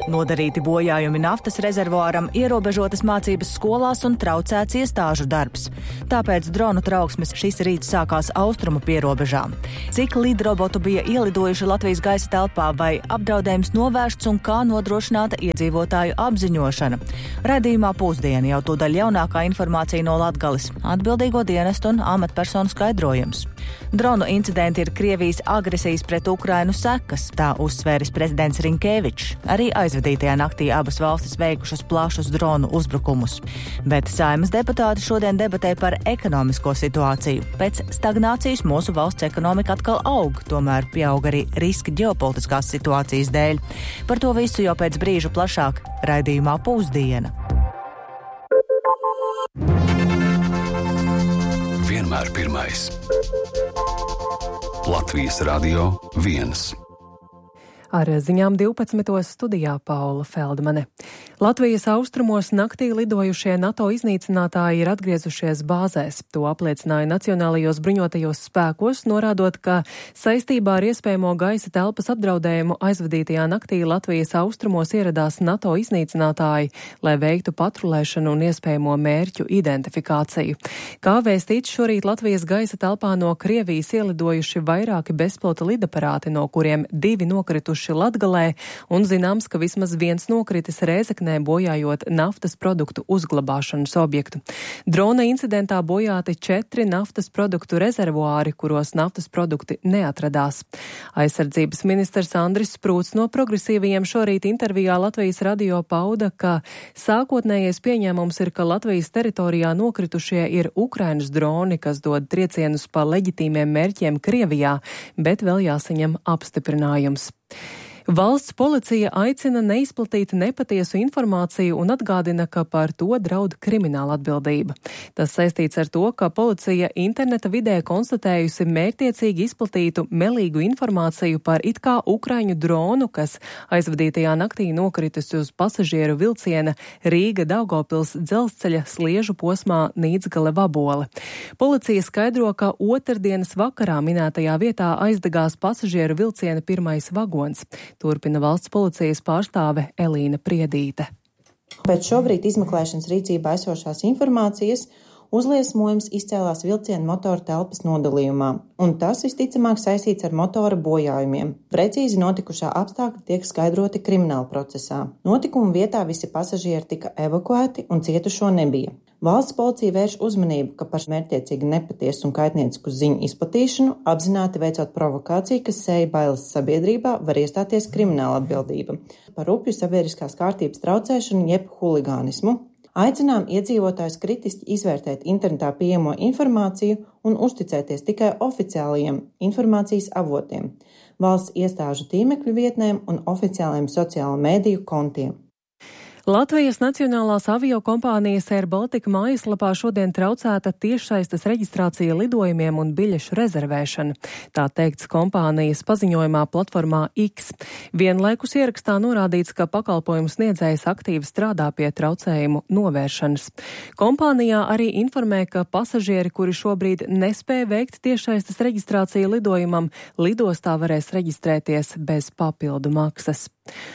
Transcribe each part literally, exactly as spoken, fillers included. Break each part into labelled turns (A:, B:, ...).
A: Nodarīti bojājumi naftas rezervuāram, ierobežotas mācības skolās un traucēts iestāžu darbs. Tāpēc dronu trauksmes šis rīts sākās austrumu pierobežā. Cik lidrobotu bija ielidojuši Latvijas gaisa telpā, vai apdraudējums novērsts un kā nodrošināta iedzīvotāju apziņošana? Raidījumā Pusdiena jau tūdaļ jaunākā informācija no Latgales, atbildīgo dienestu un amatpersonu skaidrojums. Dronu incidenti ir Krievijas agresijas pret Ukrainu sekas, tā uzsvēris prezidents Rinkēvičs. Arī aizvadītajā naktī abas valstis veikušas plašus dronu uzbrukumus. Bet Saeimas deputāti šodien debatē par ekonomisko situāciju. Pēc stagnācijas mūsu valsts ekonomika atkal aug, tomēr pieaug arī riski ģeopolitiskās situācijas dēļ. Par to visu jau pēc brīža plašāk raidījumā Pusdiena.
B: Vienmēr pirmais. Latvijas Radio viens.
C: Ar ziņām divpadsmitos studijā Paula Feldmane. Latvijas austrumos naktī lidojušie NATO iznīcinātāji ir atgriezušies bāzēs. To apliecināja Nacionālajos bruņotajos spēkos, norādot, ka saistībā ar iespējamo gaisa telpas apdraudējumu aizvadītajā naktī Latvijas austrumos ieradās NATO iznīcinātāji, lai veiktu patrulēšanu un iespējamo mērķu identifikāciju. Kā vēstīts, šorīt Latvijas gaisa telpā no Krievijas ielidojuši vairāki bezpilota lidaparāti, no kuriem divi nokrituši Latgalē, un zināms, ka vismaz viens nokritis Rēzeknē, bojājot naftas produktu uzglabāšanas objektu. Drona incidentā bojāti četri naftas produktu rezervuāri, kuros naftas produkti neatradās. Aizsardzības ministrs Andris Sprūts no Progresīvajiem šorīt intervijā Latvijas radio pauda, ka sākotnējais pieņēmums ir, ka Latvijas teritorijā nokritušie ir Ukrainas droni, kas dod triecienus pa leģitīmiem mērķiem Krievijā, bet vēl jāsaņem apstiprinājums. Valsts policija aicina neizplatīt nepatiesu informāciju un atgādina, ka par to draud krimināla atbildība. Tas saistīts ar to, ka policija interneta vidē konstatējusi mērķtiecīgi izplatītu melīgu informāciju par it kā ukraiņu dronu, kas aizvadītajā naktī nokritis uz pasažieru vilciena Rīga-Daugavpils dzelzceļa sliežu posmā Nīdzgale-Vabole. Policija skaidro, ka otrdienas vakarā minētajā vietā aizdegās pasažieru vilciena pirmais vagons. Turpina valsts policijas pārstāve Elīna Priedīte.
D: Pēc šobrīd izmeklēšanas rīcībā esošās informācijas uzliesmojums izcēlās vilciena motora telpas nodalījumā, un tas visticamāk saistīts ar motora bojājumiem. Precīzi notikušā apstākļi tiek skaidroti krimināla procesā. Notikuma vietā visi pasažieri tika evakuēti un cietušo nebija. Valsts policija vērš uzmanību, ka par mērķtiecīgi nepatiesu un kaitniecisku ziņu izplatīšanu, apzināti veicot provokāciju, kas sēja bailes sabiedrībā, var iestāties krimināla atbildība par upju sabiedriskās kārtības traucēšanu jeb huligānismu. Aicinām iedzīvotājus kritiski izvērtēt internetā pieejamo informāciju un uzticēties tikai oficiālajiem informācijas avotiem, valsts iestāžu tīmekļu vietnēm un oficiālajiem sociālo mēdīju kontiem.
C: Latvijas Nacionālās aviokompānijas Air Baltica mājaslapā šodien traucēta tiešsaistes reģistrācija lidojumiem un biļešu rezervēšana. Tā teikts kompānijas paziņojumā platformā X. Vienlaikus ierakstā norādīts, ka pakalpojumu sniedzējs aktīvi strādā pie traucējumu novēršanas. Kompānijā arī informē, ka pasažieri, kuri šobrīd nespēja veikt tiešsaistes reģistrāciju lidojumam, lidostā varēs reģistrēties bez papildu maksas.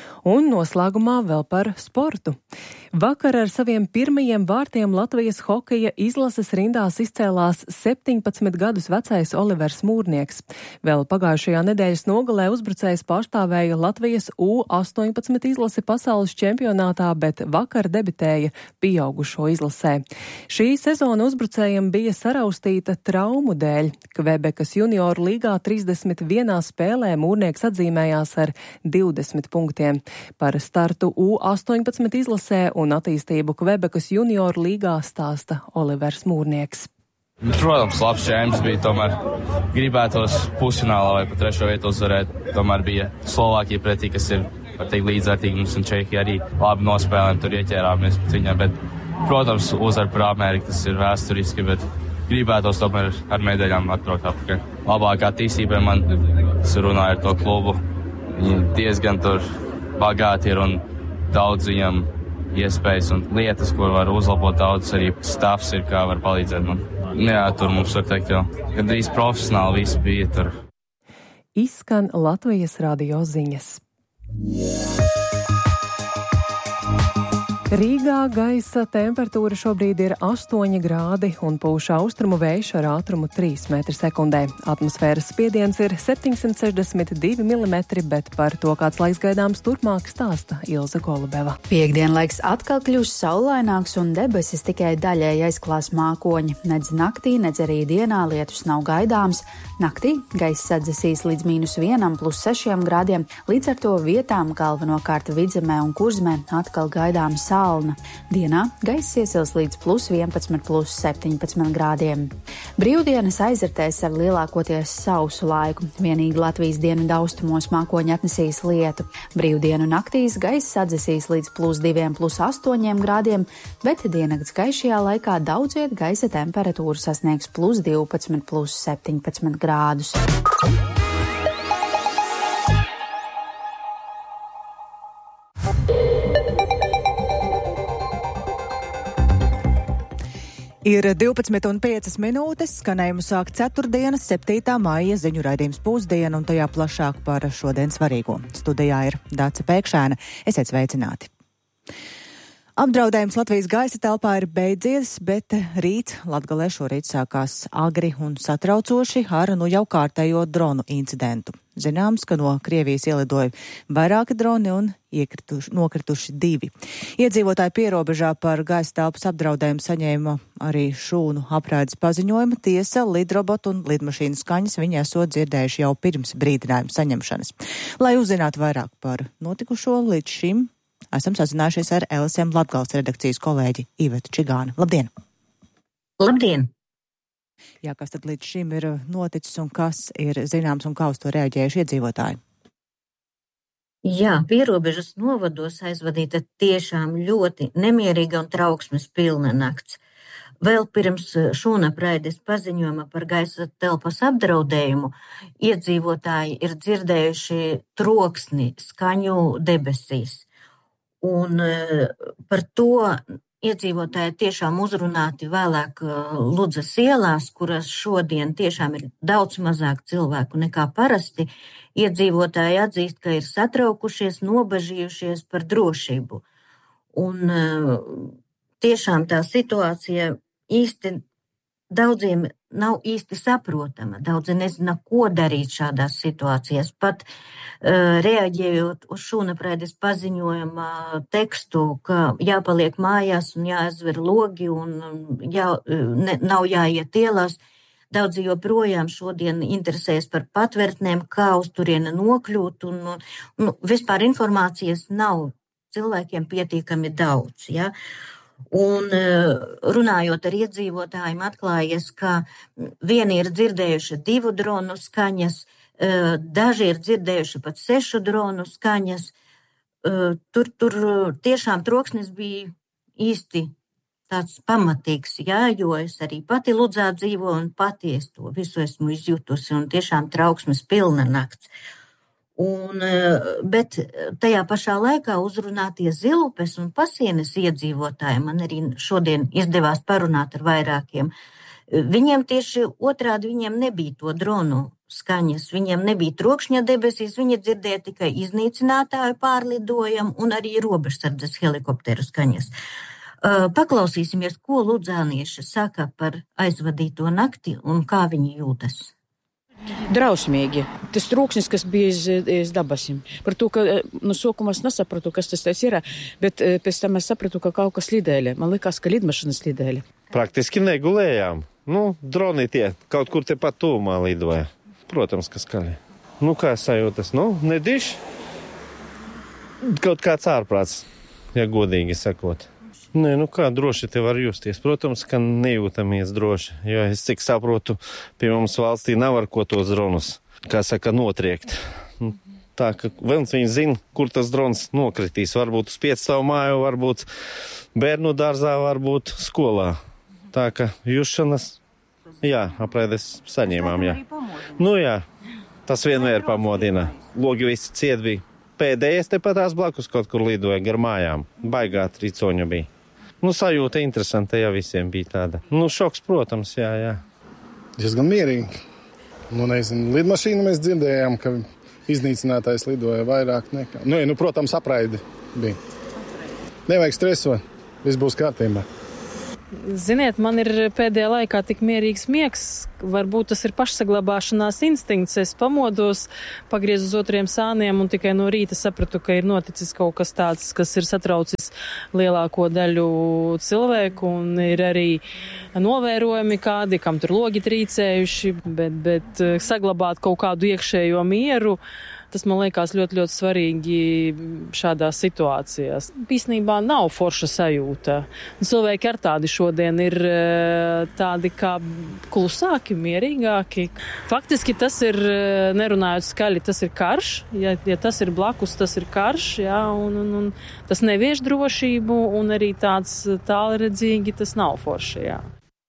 C: Un noslēgumā vēl par sportu. Vakar ar saviem pirmajiem vārtiem Latvijas hokeja izlases rindās izcēlās septiņpadsmit gadus vecais Olivers Mūrnieks. Vēl pagājušajā nedēļas nogalē uzbrucējs pārstāvēja Latvijas U astoņpadsmit izlasi pasaules čempionātā, bet vakar debitēja pieaugušo izlasē. Šī sezona uzbrucējiem bija saraustīta traumu dēļ. Kvebekas junioru līgā trīsdesmit vienā spēlē Mūrnieks atzīmējās ar divdesmit punktiem. Par startu U astoņpadsmit izlasē un attīstību Kvebekas junioru līgā stāsta Olivers Mūrnieks.
E: Protams, labs čemps bija, tomēr gribētos pusfinālā vai pat trešo vietu uzvarēt. Tomēr bija Slovākija pretī, kas ir, var teikt, līdzvērtīgi mums, un Čehija arī labi nospēlēm, tur ieķērāmies pret viņiem, bet, protams, uzvar par Ameriku, tas ir vēsturiski, bet gribētos tomēr ar medaļām atbraukt apakaļ. Labākā attīstība man, es runāju ar to klubu, viņi diezgan tur bagāti ir un daudz viņam iespējas un lietas, ko var uzlabot, daudz arī stāvs ir, kā var palīdzēt man. Jā, tur mums var teikt jau, gandrīz profesionāli visi bija tur.
C: Izskan Latvijas radio ziņas. Rīgā gaisa temperatūra šobrīd ir astoņi grādi un pūš austrumu vējš ar ātrumu trīs metri sekundē. Atmosfēras spiediens ir septiņsimt sešdesmit divi milimetri, bet par to, kāds laiks gaidāms turpmāk, stāsta Ilze Golubeva.
F: Piektdienlaiks atkal kļūs saulaināks un debesis tikai daļēji aizklās mākoņi. Nedz naktī, nedz arī dienā lietus nav gaidāms. Naktī gaisa sadzesīs līdz mīnus vienam plus sešiem grādiem, līdz ar to vietām galvenokārt Vidzemē un Kurzemē atkal gaidām salna. Dienā gaisa iesils līdz plus vienpadsmit, plus septiņpadsmit grādiem. Brīvdienas aizritēs ar lielākoties sausu laiku. Vienīgi Latvijas dienvidu austrumos mākoņi atnesīs lietu. Brīvdienu naktīs gaisa sadzesīs līdz plus diviem, plus astoņiem grādiem, bet diennakts gaišajā laikā daudz viet gaisa temperatūra sasniegs plus divpadsmit, plus septiņpadsmit grādus.
A: Ir divpadsmit un piecas minūtes, skanējumu sāk ceturtdienas, septītā maija ziņu raidījums Pusdiena un tajā plašāk par šodien svarīgo. Studijā ir Dace Pēkšēna. Esiet sveicināti! Apdraudējums Latvijas gaisa telpā ir beidzies, bet rīt Latgalē šorīt sākās agri un satraucoši ar nu jau kārtējo dronu incidentu. Zināms, ka no Krievijas ielidoja vairāki droni un iekrituši, nokrituši divi. Iedzīvotāji pierobežā par gaisa telpas apdraudējumu saņēma arī šūnu apraides paziņojumu. Tiesa, lidrobotu un lidmašīnu skaņas viņi esot dzirdējuši jau pirms brīdinājuma saņemšanas. Lai uzzinātu vairāk par notikušo, līdz šim esam sazinājušies ar L S M Latgales redakcijas kolēģi Ivetu Čigānu. Labdien!
G: Labdien!
A: Jā, kas tad līdz šim ir noticis un kas ir zināms un kā uz to reaģējuši iedzīvotāji?
G: Jā, pierobežas novados aizvadīta tiešām ļoti nemierīga un trauksmes pilna nakts. Vēl pirms šūnapraides paziņojuma par gaisa telpas apdraudējumu iedzīvotāji ir dzirdējuši troksni skaņu debesīs. Un par to iedzīvotāji tiešām uzrunāti vēlāk Ludzas ielās, kuras šodien tiešām ir daudz mazāk cilvēku nekā parasti. Iedzīvotāji atzīst, ka ir satraukušies, nobažījušies par drošību. Un tiešām tā situācija īsti daudziem nav īsti saprotama. Daudzi nezina, ko darīt šādās situācijās. Pat uh, reaģējot uz šūnapraides paziņojuma tekstu, ka jāpaliek mājās un jāaizver logi un jā, ne, nav jāiet ielās, daudzi joprojām šodien interesēs par patvērtnēm, kā uz turieni nokļūt, un, un vispār informācijas nav cilvēkiem pietiekami daudz, ja? Un runājot ar iedzīvotājiem, atklājies, ka vieni ir dzirdējuši divu dronu skaņas, daži ir dzirdējuši pat sešu dronu skaņas. Tur, tur tiešām troksnis bija īsti tāds pamatīgs, jā, jo es arī pati Ludzā dzīvo un pati es to visu esmu izjutusi un tiešām trauksmes pilna nakts. Un, bet tajā pašā laikā uzrunātie Zilupes un Pasienes iedzīvotāji, man arī šodien izdevās parunāt ar vairākiem, viņiem tieši otrādi viņiem nebija to dronu skaņas, viņiem nebija trokšņa debesīs, viņi dzirdēja tikai iznīcinātāju pārlidojumu un arī robežsardzes helikopteru skaņas. Paklausīsimies, ko ludzānieši saka par aizvadīto nakti un kā viņi jūtas.
H: Drausmīgi. Tas troksnis, kas bija iz, iz dabasim. Par to, ka no sākuma es nesapratu, kas tas ir, bet pēc tam es sapratu, ka kaut kas lidēja. Man likās, ka lidmašīnas lidēja.
I: Praktiski negulējām. Nu, droni tie kaut kur te pat tūmā lidoja. Protams, ka skaļi. Nu, kā sajūtas? Nu, nediši. Kaut kāds ārprāts, ja godīgi sakot. Nē, nu kā droši te var justies? Protams, ka nejūtamies droši, jo es cik saprotu, pie mums valstī nav ar ko tos dronus, kā saka, notriekt. Tā, ka viens viņi zina, kur tas drons nokritīs. Varbūt uz piecstāvu māju, varbūt bērnu dārzā, varbūt skolā. Tā, ka jušanas, jā, apraides saņēmām, jā. Nu jā, tas vienmēr pamodina. Logi visi ciet bija. Pēdējais te patās blakus kaut kur lidoja gar mājām. Baigā tricoņa bija. Nu, sajūta interesanta, ja visiem bija tāda. Nu, šoks, protams, jā, jā.
J: Diezgan mierīgi. Nu, nezinu, lidmašīnu mēs dzirdējām, ka iznīcinātājs lidoja vairāk nekā. Nu, nu protams, apraidi bija. Nevajag stresot, viss būs kārtībā.
K: Ziniet, man ir pēdējā laikā tik mierīgs miegs, varbūt tas ir pašsaglabāšanās instinkts. Es pamodos, pagriezu uz otriem sāniem un tikai no rīta sapratu, ka ir noticis kaut kas tāds, kas ir satraucis lielāko daļu cilvēku, un ir arī novērojami kādi, kam tur logi trīcējuši, bet, bet saglabāt kaut kādu iekšējo mieru. Tas man liekas ļoti, ļoti svarīgi šādās situācijās. Īstenībā nav forša sajūta. Cilvēki ar tādi šodien ir tādi kā klusāki, mierīgāki. Faktiski tas ir, nerunājot skaļi, tas ir karš. Ja, ja tas ir blakus, tas ir karš, jā, un, un, un tas nevieš drošību, un arī tāds tālredzīgi tas nav forši, jā.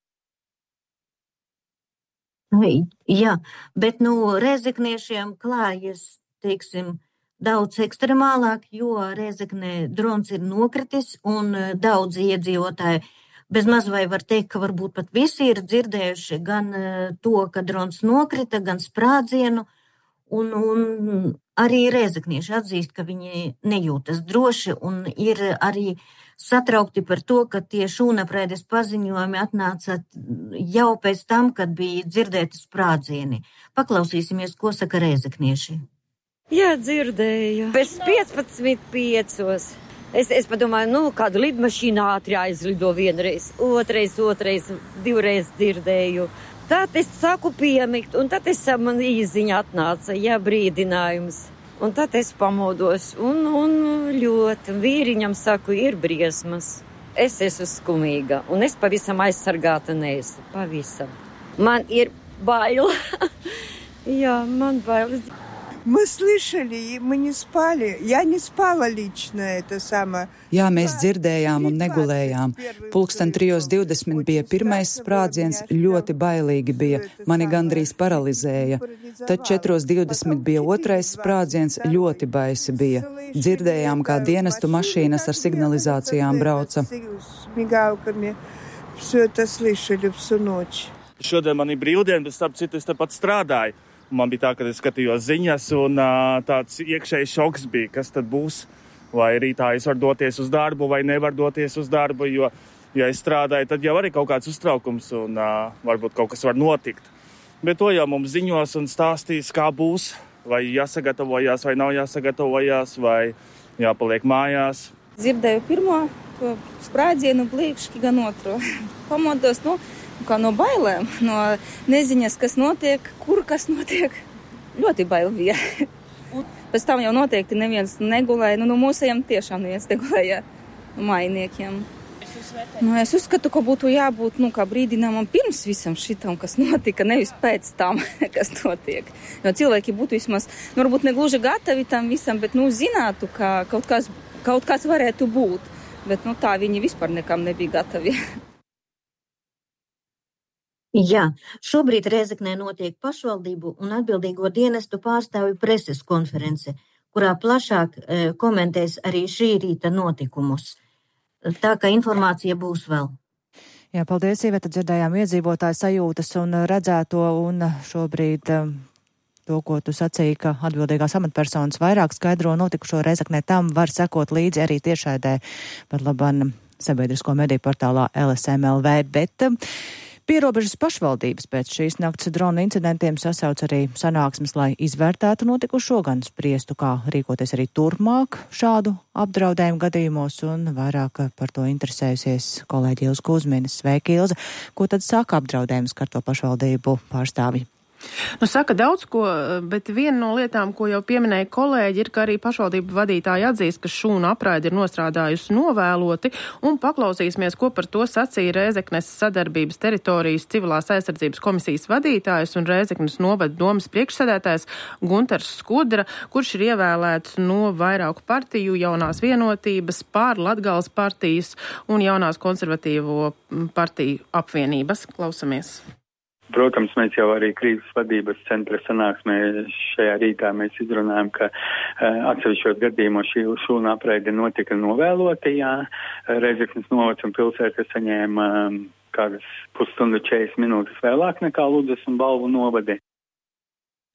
G: Jā, bet nu Rēzekniešiem klājas, teiksim, daudz ekstremālāk, jo Rēzeknē drons ir nokritis un daudz iedzīvotāji bez maz vai var teikt, ka varbūt pat visi ir dzirdējuši gan to, ka drons nokrita, gan sprādzienu, un, un arī Rēzeknieši atzīst, ka viņi nejūtas droši un ir arī satraukti par to, ka tie šūnapraides paziņojumi atnāca jau pēc tam, kad bija dzirdēti sprādzieni. Paklausīsimies, ko saka Rēzeknieši.
L: Jā, dzirdēju. Pēc piecpadsmit piecos. Es, es padomāju, nu, kādu lidmašīnu ātri aizlido vienreiz, otrais, otrais, divreiz dzirdēju. Tad es saku piemigt, un tad es man īziņa atnāca, jā, brīdinājums. Un tad es pamodos, un, un ļoti vīriņam saku, ir briesmas. Es esmu skumīga, un es pavisam aizsargāta neesmu, pavisam. Man ir bail. Jā, man bail.
M: Мы слышали, мы не спали. Я не спала лично, это самое.
N: Jā, mēs dzirdējām un negulējām. Pulksten trijos divdesmit bija pirmais sprādziens, ļoti bailīgi bija, mani gandrīz paralizēja. Tad četros divdesmit bija otrais sprādziens, ļoti baisi bija. Dzirdējām, kā dienestu mašīnas ar signalizācijām brauca.
O: Šodien man ir brīvdiena, bet starp citu es tepat strādāju. Man bija tā, ka es skatījos ziņas un uh, tāds iekšējs šoks bija, kas tad būs. Vai rītā es varu doties uz darbu vai nevaru doties uz darbu, jo, ja es strādāju, tad jau arī kaut kāds uztraukums un uh, varbūt kaut kas var notikt. Bet to jau mums ziņos un stāstīs, kā būs, vai jāsagatavojās, vai nav jāsagatavojās, vai jāpaliek mājās.
P: Dzirdēju pirmo to sprādzienu, bliekšķi gan otro. Pamodos, nu, kā no bailēm, no neziņas, kas notiek, kur kas notiek. Ļoti bail bija. Pēc tam jau noteikti neviens negulēja, nu no mūsējiem tiešām neviens negulēja no mainiekiem. Nu, es uzskatu, ka būtu jābūt, nu, kā brīdinājumam pirms visam šitam, kas notika, nevis pēc tam, kas notiek. Jo cilvēki būtu vismaz, nu, varbūt negluži gatavi tam visam, bet, nu, zinātu, ka kaut kas, kaut kas varētu būt. Bet, nu, tā viņi vispār nekam nebija gatavi.
G: Jā, šobrīd Rēzeknē notiek pašvaldību un atbildīgo dienestu pārstāvju preses konference, kurā plašāk e, komentēs arī šī rīta notikumus. Tā ka informācija būs vēl.
A: Jā, paldies, Iveta, dzirdējām iedzīvotāju sajūtas un redzēto, un šobrīd to, ko tu sacīji, ka atbildīgās amatpersonas vairāk skaidro notikušo Rēzeknē, tam var sekot līdzi arī tiešraidē par laban sabiedrisko mediju portālā L S M L V, bet Pierobežas pašvaldības pēc šīs nakts drona incidentiem sasauc arī sanāksmes, lai izvērtētu notikušo, gan spriestu, kā rīkoties arī turpmāk šādu apdraudējumu gadījumos, un vairāk par to interesējusies kolēģi Ilze Kuzmina. Sveiki, Ilze! Ko tad saka apdraudējums skarto pašvaldību pārstāvji?
Q: Nu, saka daudz ko, bet viena no lietām, ko jau pieminēja kolēģi, ir, ka arī pašvaldību vadītāji atzīst, ka šūnu apraidi ir nostrādājusi novēloti, un paklausīsimies, ko par to sacīja Rēzeknes sadarbības teritorijas civilās aizsardzības komisijas vadītājs un Rēzeknes novada domas priekšsēdētājs Gunters Skudra, kurš ir ievēlēts no vairāku partiju, Jaunās vienotības, pār Latgales partijas un Jaunās konservatīvo partiju apvienības. Klausamies.
R: Protams, mēs jau arī krīzes vadības centra sanāksmē šajā rītā mēs izrunājam, ka uh, atsevišķos gadījumos šī šūna apraide notika novēloti, jā. Rēzeknes novads un pilsēta saņēma um, kādas pusstundu četrdesmit minūtes vēlāk nekā Ludzas un Balvu novadi.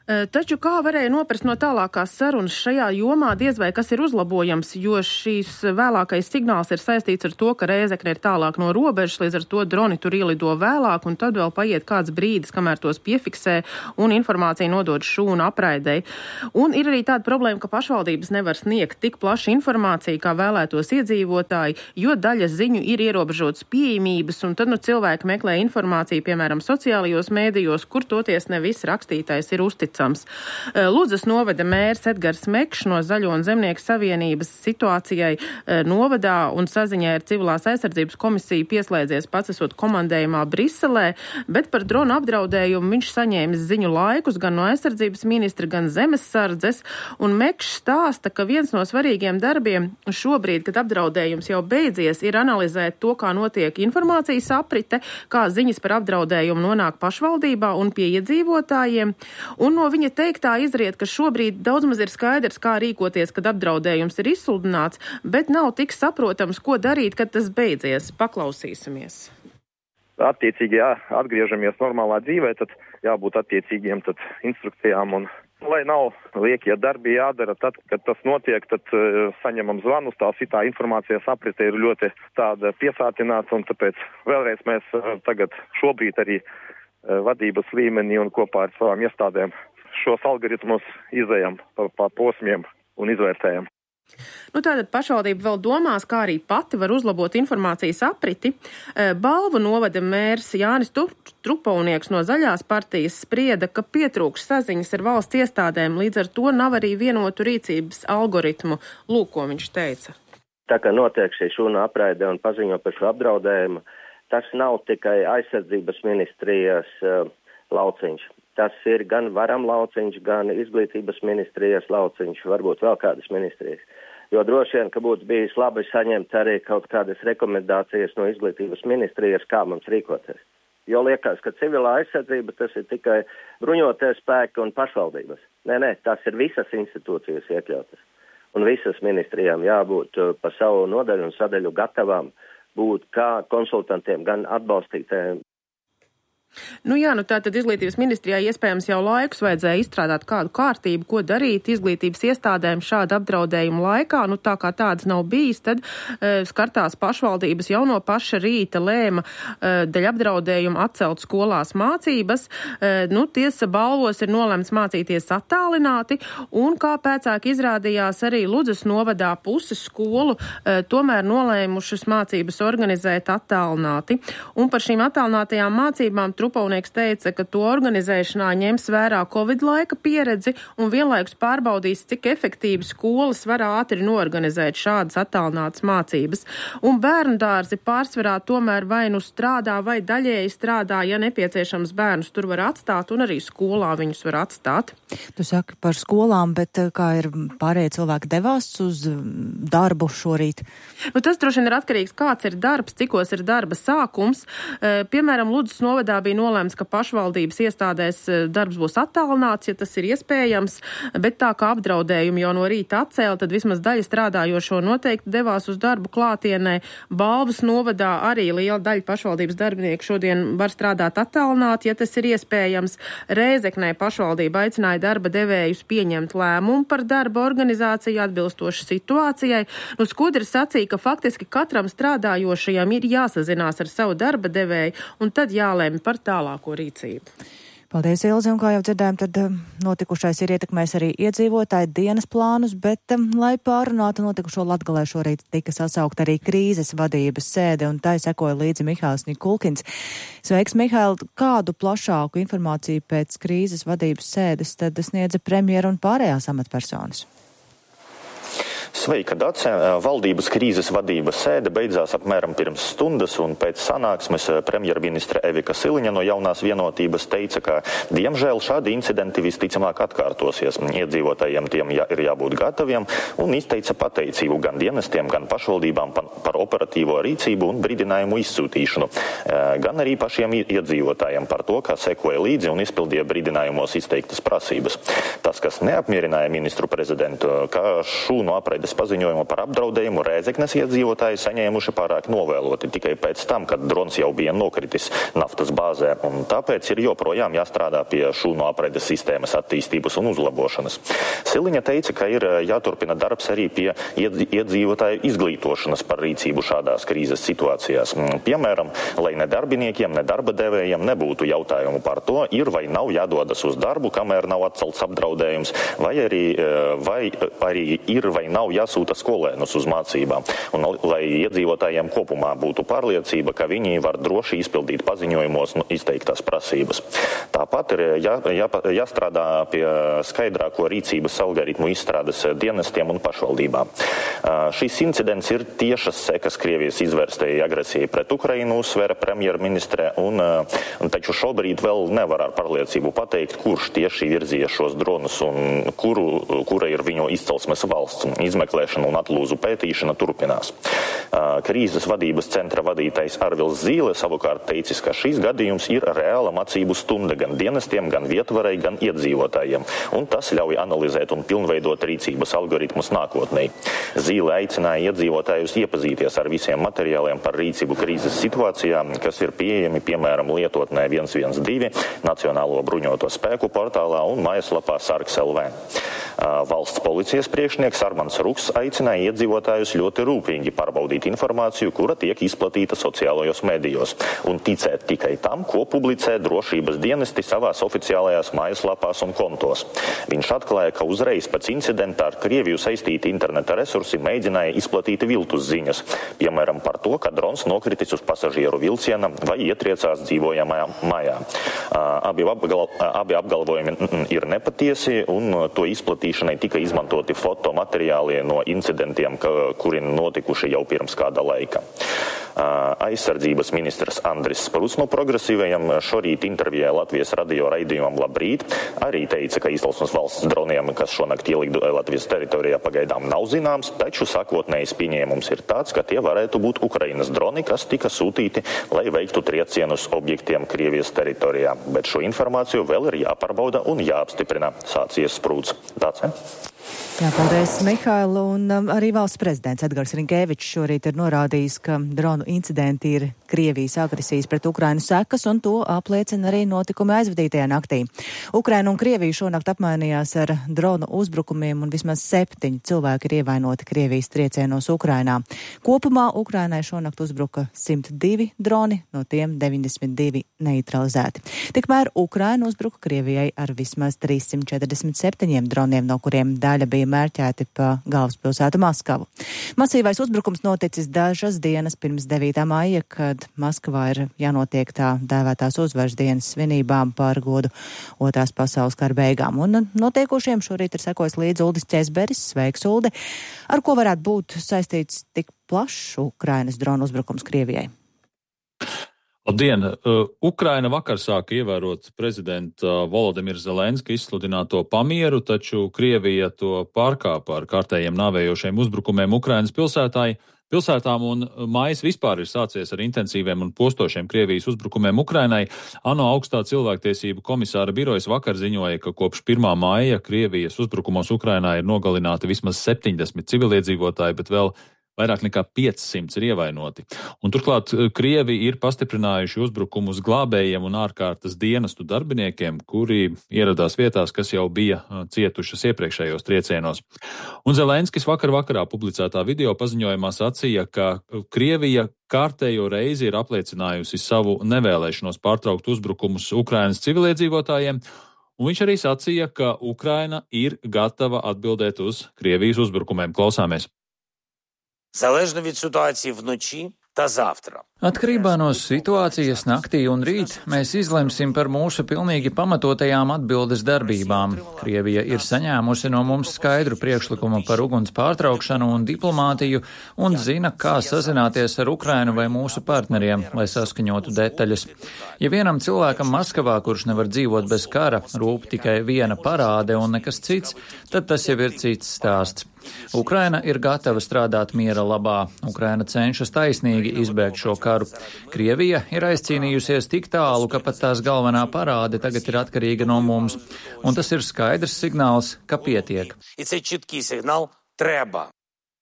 Q: Taču kā varēja noprast no tālākās sarunas šajā jomā, diez vai kas ir uzlabojams, jo šīs vēlākais signāls ir saistīts ar to, ka Rēzekne ir tālāk no robežas, līdz ar to droni tur ielido vēlāk, un tad vēl paiet kāds brīdis, kamēr tos piefiksē un informācija nodod šūnu apraidei. Un ir arī tāda problēma, ka pašvaldības nevar sniegt tik plašu informāciju, kā vēlētos iedzīvotāji, jo daļas ziņu ir ierobežotas pieejamības, un tad nu cilvēki meklē informāciju, piemēram, sociālajos mēdījos, kur toties ne viss rakstītais ir uzticams. Ludzas novada mērs Edgars Mekšs no Zaļo un Zemnieku savienības situācijai novadā un saziņai ar Civilās aizsardzības komisiju pieslēdzies pats esot komandējumā Briselē, bet par dronu apdraudējumu viņš saņēmis ziņu laikus gan no aizsardzības ministra, gan zemessardzes, un Mekšs stāsta, ka viens no svarīgiem darbiem šobrīd, kad apdraudējums jau beidzies, ir analizēt to, kā notiek informācijas aprite, kā ziņas par apdraudējumu nonāk pašvaldībā un pie iedzīvotājiem, un no viņa teiktā izriet, ka šobrīd daudz maz ir skaidrs, kā rīkoties, kad apdraudējums ir izsludināts, bet nav tik saprotams, ko darīt, kad tas beidzies. Paklausīsimies.
S: Attiecīgi, jā, atgriežamies normālā dzīvē, tad jābūt attiecīgiem tad instrukcijām un, lai nav liekie darbi jādara, tad, kad tas notiek, tad uh, saņemam zvanus, tā sitā informācijas aprite ir ļoti tāda piesātināta, un tāpēc vēlreiz mēs uh, tagad šobrīd arī uh, vadības līmenī un kopā ar savām iestādēm šos algoritmus izējam pa, pa posmiem un izvērtējam.
Q: Nu, tātad pašvaldība vēl domās, kā arī pati var uzlabot informācijas apriti. Balvu novada mērs Jānis Trupaunieks no Zaļās partijas sprieda, ka pietrūks saziņas ar valsts iestādēm, līdz ar to nav arī vienotu rīcības algoritmu. Lūk, ko viņš teica.
T: Tā kā notiek šī šūna apraide un paziņo par šo apdraudējumu, tas nav tikai aizsardzības ministrijas uh, lauciņš. Tas ir gan varam lauciņš, gan izglītības ministrijas lauciņš, varbūt vēl kādas ministrijas. Jo droši vien, ka būtu bijis labi saņemt arī kaut kādas rekomendācijas no izglītības ministrijas, kā mums rīkoties. Jo liekas, ka civilā aizsardzība tas ir tikai bruņotie spēki un pašvaldības. Nē, nē, tas ir visas institūcijas iekļautas. Un visas ministrijām jābūt pa savu nodaļu un sadaļu gatavām būt kā konsultantiem, gan atbalstītēm.
Q: Nu jā, nu tātad izglītības ministrijā iespējams jau laikus vajadzēja izstrādāt kādu kārtību, ko darīt izglītības iestādēm šāda apdraudējuma laikā. Nu tā kā tādas nav bijis, tad e, skartās pašvaldības jau no paša rīta lēma e, daļa apdraudējuma atcelt skolās mācības. E, nu tiesa balvos ir nolemts mācīties attālināti, un kā pēcāk izrādījās arī Ludzas novadā puses skolu e, tomēr nolēmušas mācības organizēt attālināti. Un par šīm attālinātajām mācībām Trupaunieks teica, ka to organizēšanā ņems vērā Covid laika pieredzi un vienlaikus pārbaudīs, cik efektīvi skolas var ātri noorganizēt šādas attālinātas mācības. Un bērnu dārzi pārsvarā tomēr vai nu strādā vai daļēji strādā, ja nepieciešams bērnus tur var atstāt un arī skolā viņus var atstāt.
A: Tu saki par skolām, bet kā ir pārējie cilvēki devās uz darbu šorīt?
Q: Nu, tas droši vien ir atkarīgs, kāds ir darbs, cikos ir darba sākums. Piemēram, Ludzas novadā bija nolēmts, ka pašvaldības iestādēs darbs būs attālināts, ja tas ir iespējams, bet tā kā apdraudējumi jau no rīta atcēla, tad vismaz daļa strādājošo noteikti devās uz darbu klātienē. Balvas novadā arī liela daļa pašvaldības darbinieku šodien var strādāt attālināti, ja tas ir iespējams. Rēzeknē pašvaldība aicināja darba devējus pieņemt lēmumu par darba organizāciju atbilstoši situācijai. Nu, Skudris sacīja, ka faktiski katram strādājošajam ir jāsazinās ar savu darba devēju un tad jālēma par tālāko rīcību.
A: Paldies, Ilze, un kā jau dzirdējām, tad notikušais ir ietekmējis arī iedzīvotāju dienas plānus, bet, lai pārunātu notikušo Latgalē, šorīt tika sasaukt arī krīzes vadības sēde, un tai sekoja līdzi Mihails Nikulkins. Sveiks, Mihail, kādu plašāku informāciju pēc krīzes vadības sēdes tad sniedza premjera un pārējās amatpersonas?
U: Sveika, Dace! Valdības krīzes vadības sēde beidzās apmēram pirms stundas, un pēc sanāksmes premjerministre Evika Siliņa no Jaunās vienotības teica, ka diemžēl šādi incidenti visticamāk atkārtosies. Iedzīvotājiem tiem jā, ir jābūt gataviem, un izteica pateicību gan dienestiem, gan pašvaldībām par, par operatīvo rīcību un brīdinājumu izsūtīšanu, gan arī pašiem iedzīvotājiem par to, kā sekoja līdzi un izpildīja brīdinājumos izteiktas prasības. Tas, kas neapmierināja ministru prezidentu, ka šūnu apreides paziņojumu par apdraudējumu Rēzeknes iedzīvotāji saņēmuši pārāk novēloti tikai pēc tam, kad drons jau bija nokritis naftas bāzē, un tāpēc ir joprojām jāstrādā pie šūnu apraides sistēmas attīstības un uzlabošanas. Siliņa teica, ka ir jāturpina darbs arī pie iedzīvotāju izglītošanas par rīcību šādās krīzes situācijās. Piemēram, lai ne darbiniekiem, ne darba devējiem nebūtu jautājumu par to, ir vai nav jādodas uz darbu, kamēr nav atcelts apdraudējums, vai arī, vai arī ir vai nav jāsūta skolēnus uz mācībām, un lai iedzīvotājiem kopumā būtu pārliecība, ka viņi var droši izpildīt paziņojumos nu, izteiktās prasības. Tāpat ir jā, jā, jāstrādā pie skaidrāko rīcības algoritmu izstrādes dienestiem un pašvaldībām. Šis incidents ir tiešas sekas Krievijas izvērstajai agresijai pret Ukrainu, uzsvēra premjerministre, un, un taču šobrīd vēl nevar ar pārliecību pateikt, kurš tieši virzīja šos dronus un kuru, kura ir viņu izcelsmes valsts. Izmeklēšana un atlūzu pētīšana turpinās. Krīzes vadības centra vadītais Arvils Zīle savukārt teicis, ka šīs gadījums ir reāla mācību stunda gan dienestiem, gan vietvarai, gan iedzīvotājiem, un tas ļauj analizēt un pilnveidot rīcības algoritmus nākotnē. Zīle aicināja iedzīvotājus iepazīties ar visiem materiāliem par rīcību krīzes situācijām, kas ir pieejami, piemēram, lietotnē viens viens divi, Nacionālo bruņoto spēku portālā un mājaslapā Sargs L V. Valsts policijas priekšnieks Armands Ruks aicināja iedzīvotājus ļoti rūpīgi pārbaudīt informāciju, kura tiek izplatīta sociālajos medijos, un ticēt tikai tam, ko publicē drošības dienesti savās oficiālajās mājaslapās un kontos. Viņš atklāja, ka uzreiz pēc incidenta ar Krieviju saistīti interneta resursi mēģināja izplatīt viltus ziņas, piemēram par to, ka drons nokritis uz pasažieru vilciena vai ietriecās dzīvojamajā mājā. Abi, apgal, abi apgalvojumi ir nepatiesi, un to izplatīšanai tika izmantoti fotomateriāli no incidentiem, ka, kuri notikuši jau pirms kāda laika. Aizsardzības ministrs Andris Spruds no progresīvajiem šorīt intervijā Latvijas radio raidījumam Labrīt arī teica, ka izcelsmes valsts droniem, kas šonakt ielika Latvijas teritorijā, pagaidām nav zināms, taču sākotnējs pieņēmums ir tāds, ka tie varētu būt Ukrainas droni, kas tika sūtīti, lai veiktu triecienus objektiem Krievijas teritorijā. Bet šo informāciju vēl ir jāpārbauda un jāapstiprina, sācies Spruds. Tāds, ne?
A: Jā, paldies, Mihailu, un um, arī valsts prezidents Edgars Rinkēvičs šorīt ir norādījis, ka dronu incidenti ir Krievijas agresijas pret Ukrainu sekas, un to apliecina arī notikumi aizvadītajā naktī. Ukraina un Krievija šonakt apmainījās ar dronu uzbrukumiem, un vismaz septiņi cilvēki ir ievainoti Krievijas triecienos Ukrainā. Kopumā Ukrainai šonakt uzbruka simt divi droni, no tiem deviņdesmit divi neutralizēti. Tikmēr Ukraina uzbruka Krievijai ar vismaz trīssimt četrdesmit septiņiem droniem, no kuriem daļa bija mērķēti pa galvaspilsētu Maskavu. Masīvais uzbrukums noticis dažas dienas pirms devītā maija, kad Maskavā ir jānotiek tā dēvētās uzvaras dienas svinībām par godu otrās pasaules kara beigām. Un notiekošiem šorīt ir sekojis līdz Uldis Česberis. Sveiks, Uldi! Ar ko varētu būt saistīts tik plašs Ukrainas dronu uzbrukums Krievijai?
B: Labdien! Ukraina vakar sāka ievērot prezidenta Volodimira Zelenska izsludināto pamieru, taču Krievija to pārkāpa ar kārtējiem nāvējošiem uzbrukumiem Ukrainas pilsētāji. Pilsētām un maijs vispār ir sācies ar intensīviem un postošiem Krievijas uzbrukumiem Ukrainai. ANO augstā cilvēktiesību komisāra birojas vakar ziņoja, ka kopš pirmā maija Krievijas uzbrukumos Ukrainā ir nogalināti vismaz septiņdesmit civiliedzīvotāji, bet vēl vairāk nekā piecsimt ir ievainoti. Un turklāt Krievi ir pastiprinājuši uzbrukumus glābējiem un ārkārtas dienestu darbiniekiem, kuri ieradās vietās, kas jau bija cietušas iepriekšējos triecienos. Un Zelenskis vakar vakarā publicētā video paziņojumā sacīja, ka Krievija kārtējo reizi ir apliecinājusi savu nevēlēšanos pārtraukt uzbrukumus Ukrainas civiliedzīvotājiem, un viņš arī sacīja, ka Ukraina ir gatava atbildēt uz Krievijas uzbrukumiem. Klausāmies.
V: Залежно від ситуації вночі та завтра.
W: Atkarībā no situācijas naktī un rīt mēs izlemsim par mūsu pilnīgi pamatotajām atbildes darbībām. Krievija ir saņēmusi no mums skaidru priekšlikumu par uguns pārtraukšanu un diplomātiju un zina, kā sazināties ar Ukrainu vai mūsu partneriem, lai saskaņotu detaļas. Ja vienam cilvēkam Maskavā, kurš nevar dzīvot bez kara, rūp tikai viena parāde un nekas cits, tad tas jau ir cits stāsts. Ukraina ir gatava strādāt miera labā. Ukraina cenšas taisnīgi izbēgt šo karu. Krievija ir aizcīnījusies tik tālu, ka pat tās galvenā parāde tagad ir atkarīga no mums. Un tas ir skaidrs signāls, ka pietiek.
V: І це чіткий сигнал – треба.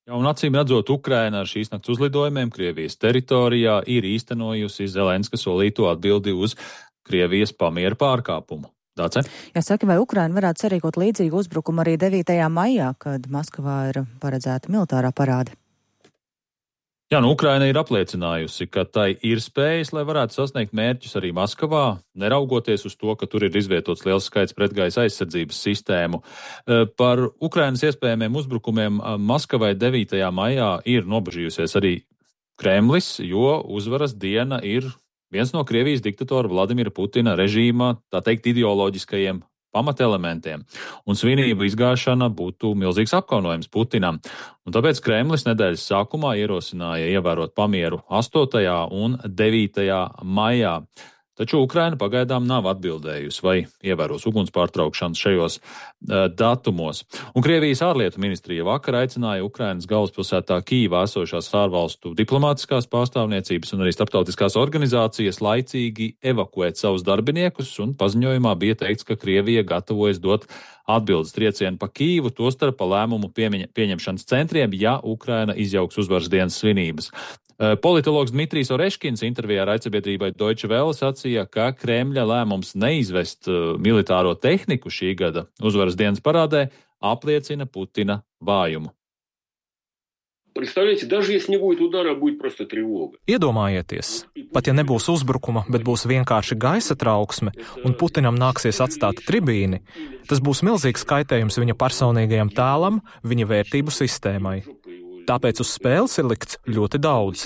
B: Ja, un acīm redzot, Ukraina ar šīs nakts uzlidojumiem Krievijas teritorijā ir īstenojusi Zelenska solīto atbildi uz Krievijas pamiera pārkāpumu. Dāce?
A: Jāsaka, vai Ukraina varētu sarīkot līdzīgu uzbrukumu arī devītajā maijā, kad Maskavā ir paredzēta militārā parāde?
B: Jā, nu Ukraina ir apliecinājusi, ka tai ir spējas, lai varētu sasniegt mērķus arī Maskavā, neraugoties uz to, ka tur ir izvietots liels skaits pretgaisa aizsardzības sistēmu. Par Ukrainas iespējamiem uzbrukumiem Maskavai devītajā maijā ir nobežījusies arī Kremlis, jo uzvaras diena ir viens no Krievijas diktatora Vladimira Putina režīma, tā teikt, ideoloģiskajiem pamatelementiem, un svinību izgāšana būtu milzīgs apkaunojums Putinam. Un tāpēc Kremlis nedēļas sākumā ierosināja ievērot pamieru astotajā un devītajā maijā. Taču Ukraina pagaidām nav atbildējusi, vai ievēros uguns pārtraukšanas šajos uh, datumos. Un Krievijas ārlietu ministrija vakar aicināja Ukrainas galvaspilsētā Kīvā esošās ārvalstu diplomātiskās pārstāvniecības un arī starptautiskās organizācijas laicīgi evakuēt savus darbiniekus, un paziņojumā bija teikts, ka Krievija gatavojas dot atbildes triecienu pa Kīvu, tostarp pa lēmumu pieņemšanas centriem, ja Ukraina izjauks uzvaras dienas svinības. Politologs Dmitrijs Oreškins intervijā raidsabiedrībai Deutsche Welle sacīja, ka Kremļa lēmums neizvest militāro tehniku šī gada uzvaras dienas parādē apliecina Putina vājumu.
C: Iedomājieties, pat ja nebūs uzbrukuma, bet būs vienkārši gaisa trauksme un Putinam nāksies atstāt tribīni, tas būs milzīgs kaitējums viņa personīgajam tēlam, viņa vērtību sistēmai. Tāpēc uz spēles ir likts ļoti daudz.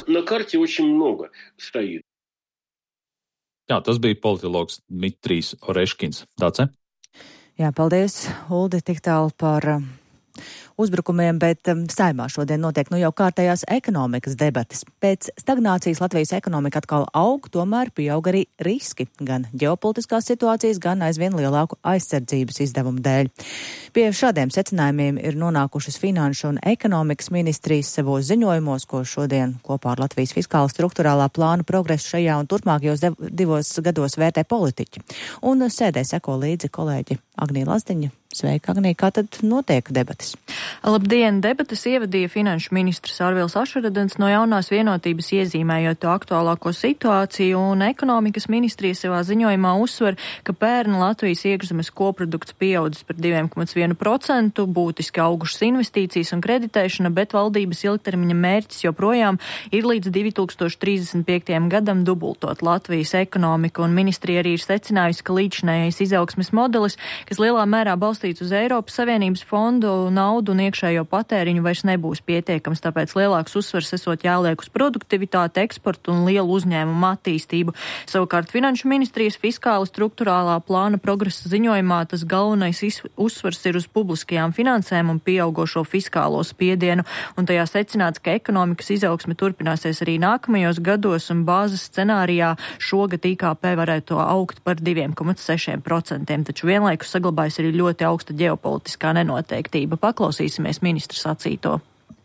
B: Jā, tas bija politologs Dmitrijs Oreškins. Dāce?
A: Jā, paldies, Uldi, tik tālu par uzbrukumiem, bet Saeimā šodien notiek nu jau kārtējās ekonomikas debates. Pēc stagnācijas Latvijas ekonomika atkal aug, tomēr pieaug arī riski, gan ģeopolitiskās situācijas, gan aizvien lielāku aizsardzības izdevumu dēļ. Pie šādiem secinājumiem ir nonākušas Finanšu un ekonomikas ministrijas savos ziņojumos, ko šodien kopā ar Latvijas fiskāla struktūrālā plāna progresu šajā un turpmākajos divos gados vērtē politiķi. Un sēdē seko līdzi kolēģi Agnija Lazdiņa. Sveika, Agnija, kā tad notiek debatas?
D: Labdien! Debatas ievadīja finanšu ministrs Arvils Ašaradens no jaunās vienotības, iezīmējot to aktuālāko situāciju, un ekonomikas ministrija savā ziņojumā uzsver, ka pērn Latvijas iekšzemes koprodukts pieaudzis par divi komats viens procents, būtiski augušas investīcijas un kreditēšana, bet valdības ilgtermiņa mērķis joprojām ir līdz divi tūkstoši trīsdesmit piektajam gadam dubultot Latvijas ekonomiku, un ministrija arī ir secinājusi, ka līdzinājais izaugsmes modelis, kas lielā mērā balstīts uz Eiropas Savienības fondu naudu un iekšējo patēriņu, vairs nebūs pietiekams, tāpēc lielāks uzsvars esot jāliek uz produktivitāti, eksportu un lielu uzņēmumu attīstību. Savukārt Finanšu ministrijas fiskāla struktūrālā plāna progresa ziņojumā tas galvenais uzsvars ir uz publiskajām finansēm un pieaugošo fiskālo spiedienu, un tajā secināts, ka ekonomikas izaugsme turpināsies arī nākamajos gados, un bāzes scenārijā šogad I K P varētu augt par divi komats seši procenti, taču vienlaikus saglabājas arī ļoti augsta ģeopolitiskā nenoteiktība. Paklausīsimies ministra sacīto.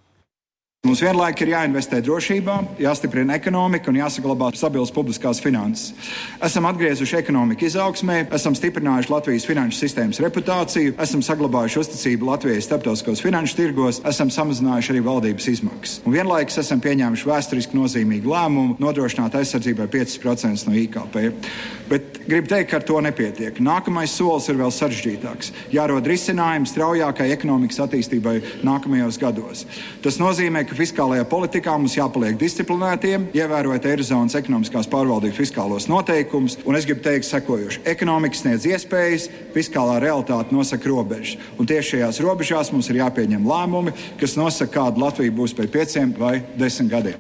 E: Mums vienlaik ir jāinvestē drošībā, jāstiprina ekonomika un jāsaglabā stabilas publiskās finanses. Esam atgriezuši ekonomiku izaugsmē, esam stiprinājuši Latvijas finanšu sistēmas reputāciju, esam saglabājuši uzticību Latvijas starptautiskos finanšu tirgos, esam samazinājuši arī valdības izmaksas. Un vienlaikus esam pieņēmuši vēsturiski nozīmīgu lēmumu nodrošināt aizsardzībai pieci procenti no I K P. Bet gribu teikt, ka ar to nepietiek. Nākamais solis ir vēl sarežģītāks. Jārod risinājums straujākai ekonomikas attīstībai nākamajos gados. Tas nozīmē, ka fiskālajā politikā mums jāpaliek disciplinētiem, ievērojot Eirozonas ekonomiskās pārvaldības fiskālos noteikumus, un es gribu teikt sekojoši. Ekonomika sniedz iespējas, fiskālā realitāte nosaka robežas, un tieši šajās robežās mums ir jāpieņem lēmumi, kas nosaka, kāda Latvija būs pēc pieciem vai desmit gadiem.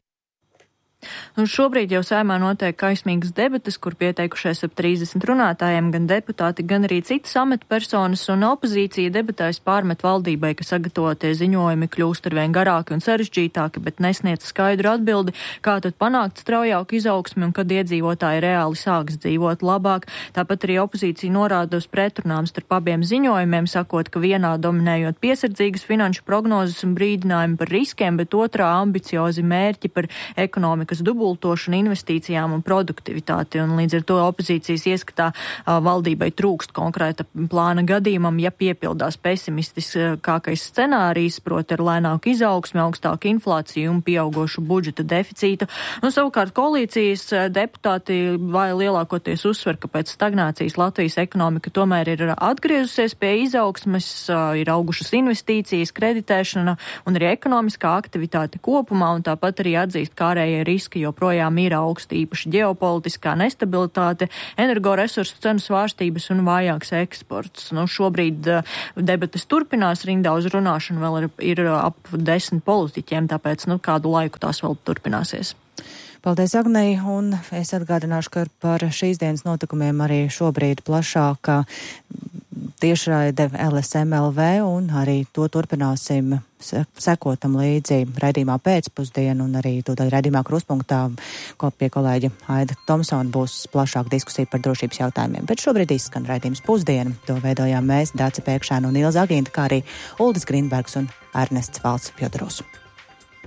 D: Un šobrīd jau Saeimā notiek kaismīgas debatas, kur pieteikušies ap trīsdesmit runātājiem, gan deputāti, gan arī citas amatpersonas, un opozīcija debatēs pārmet valdībai, ka sagatavotie ziņojumi kļūst arvien garāki un sarežģītāki, bet nesniedz skaidru atbildi, kā tad panākt straujāku izaugsmi un kad iedzīvotāji reāli sāks dzīvot labāk. Tāpat arī opozīcija norāda uz pretrunām starp abiem ziņojumiem, sakot, ka vienā dominējot piesardzīgas finanšu prognozes un brīdinājumi par riskiem, bet otrā ambiciozi mērķi par ekonomikas dubultošanu dubultošanu, investīcijām un produktivitāti. Un līdz ar to opozīcijas ieskatā valdībai trūkst konkrēta plāna gadījumam, ja piepildās pesimistiskākais scenārijs, proti ar lēnāku izaugsmi, augstāku inflāciju un pieaugošu budžeta deficītu. Un savukārt koalīcijas deputāti vai lielākoties uzsver, ka pēc stagnācijas Latvijas ekonomika tomēr ir atgriezusies pie izaugsmes, ir augušas investīcijas, kreditēšana un arī ekonomiskā aktivitāte kopumā, un tāpat arī atzīst, ka ārējie riski joprojām ir augsti, īpaši ģeopolitiskā nestabilitāte, energoresursu cenu svārstības un vājāks eksports. Nu, šobrīd debates turpinās, rindā uz runāšanu vēl ir, ir ap desmit politiķiem, tāpēc nu, kādu laiku tās vēl turpināsies.
A: Paldies, Agnei, un es atgādināšu, ka par šīs dienas notikumiem arī šobrīd plašāka tiešraide L S M L V, un arī to turpināsim sekotam līdzi raidījumā pēcpusdienu, un arī tūdaļ raidījumā Kruspunktā, ko pie kolēģa Aida Tomsona būs plašāka diskusija par drošības jautājumiem. Bet šobrīd izskan raidījums Pusdiena. To veidojām mēs, Dāce Pēkšēna un Ilza Agīnta, kā arī Uldis Grīnbergs un Ernests Valds Pjodorovs.